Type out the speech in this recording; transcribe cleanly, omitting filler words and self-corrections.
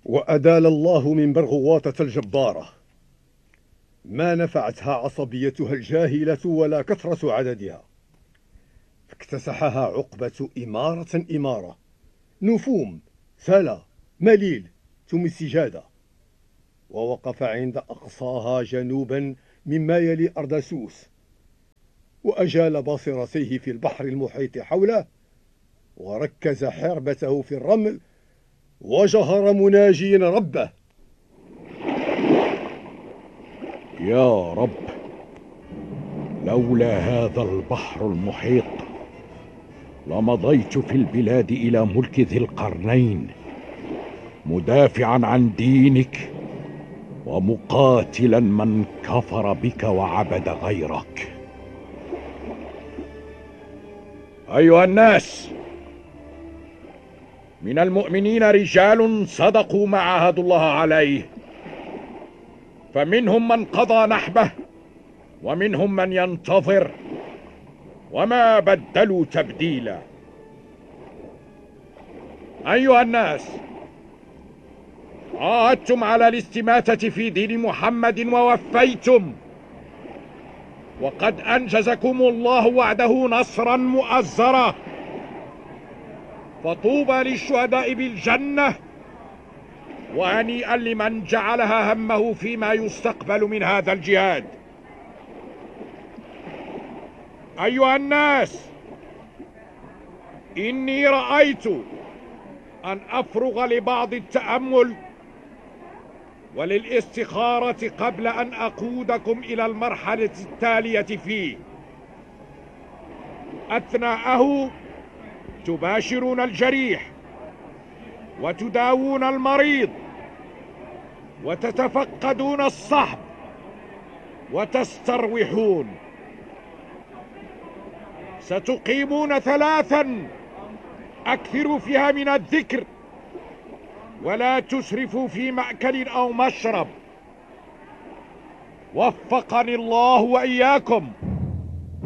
وأدال الله من برغواطة الجبارة، ما نفعتها عصبيتها الجاهلة ولا كثرة عددها، فاكتسحها عقبة إمارة إمارة، نفوم، سلا، مليل، ثم سجادة، ووقف عند أقصاها جنوبا مما يلي أرض سوس، وأجال باصرتيه في البحر المحيط حوله، وركز حربته في الرمل، وجهر مناجيا ربه: يا رب، لولا هذا البحر المحيط لمضيت في البلاد إلى ملك ذي القرنين، مدافعا عن دينك ومقاتلا من كفر بك وعبد غيرك. أيها الناس، من المؤمنين رجال صدقوا ما عاهدوا الله عليه، فمنهم من قضى نحبه ومنهم من ينتظر، وما بدلوا تبديلا. أيها الناس، عاهدتم على الاستماتة في دين محمد ووفيتم، وقد أنجزكم الله وعده نصرا مؤزرا، فطوبى للشهداء بالجنة، وهنيئا لمن جعلها همه فيما يستقبل من هذا الجهاد. أيها الناس، إني رأيت أن أفرغ لبعض التأمل وللاستخارة قبل أن أقودكم إلى المرحلة التالية فيه. أثناءه تباشرون الجريح، وتداوون المريض، وتتفقدون الصحب، وتستروحون. ستقيمون 3 أكثروا فيها من الذكر، ولا تسرفوا في مأكل أو مشرب. وفقني الله وإياكم.